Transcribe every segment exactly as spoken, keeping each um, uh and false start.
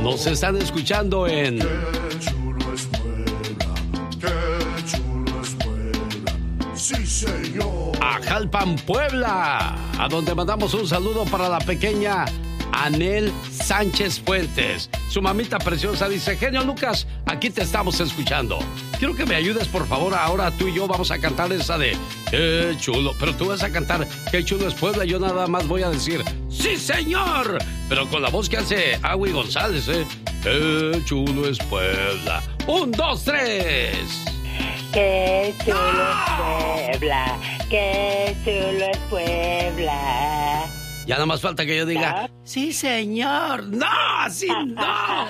Nos están escuchando en... Qué chulo es Puebla, qué chulo es Puebla, sí señor. Ajalpan, Puebla, a donde mandamos un saludo para la pequeña Anel Sánchez Fuentes. Su mamita preciosa dice: genio Lucas, aquí te estamos escuchando. Quiero que me ayudes, por favor. Ahora tú y yo vamos a cantar esa de qué chulo. Pero tú vas a cantar qué chulo es Puebla. Yo nada más voy a decir ¡sí, señor! Pero con la voz que hace Agui González, ¿eh? Qué chulo es Puebla. Un, dos, tres. Qué chulo ¡No! es Puebla, qué chulo es Puebla. Ya nada más falta que yo diga, ¿no? Sí, señor. No, así no.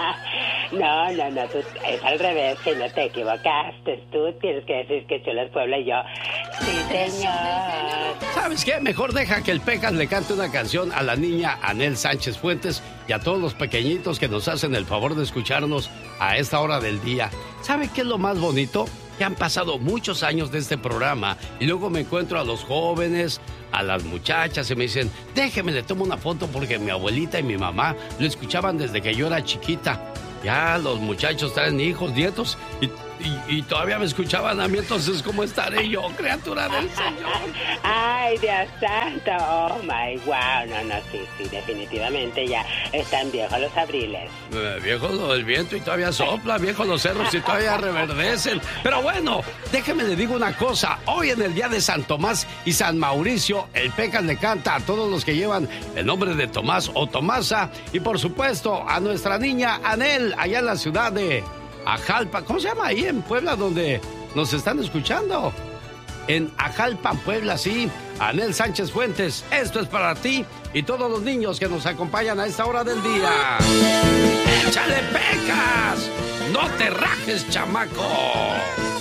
No, no, no, tú, es al revés, que no te equivocaste. Tú tienes que decir que chulo es Puebla y yo, sí, señor. ¿Sabes qué? Mejor deja que el Pecas le cante una canción a la niña Anel Sánchez Fuentes y a todos los pequeñitos que nos hacen el favor de escucharnos a esta hora del día. ¿Sabe qué es lo más bonito? Que han pasado muchos años de este programa y luego me encuentro a los jóvenes, a las muchachas y me dicen, déjeme, le tomo una foto porque mi abuelita y mi mamá lo escuchaban desde que yo era chiquita. Ya los muchachos traen hijos, nietos y, y, y todavía me escuchaban a mí, entonces ¿cómo estaré yo, criatura del Señor? Ay, Dios santo, oh my, wow, no, no, sí, sí, definitivamente ya están viejos los abriles. Eh, viejo lo del viento y todavía sopla, viejo los cerros y todavía reverdecen. Pero bueno, déjeme le digo una cosa, hoy en el día de San Tomás y San Mauricio, el Pecas le canta a todos los que llevan el nombre de Tomás o Tomasa y por supuesto a nuestra niña Anel, allá en la ciudad de Ajalpa. ¿Cómo se llama ahí en Puebla donde nos están escuchando? En Ajalpan, Puebla, sí. Anel Sánchez Fuentes, esto es para ti y todos los niños que nos acompañan a esta hora del día. ¡Échale, Pecas! ¡No te rajes, chamaco!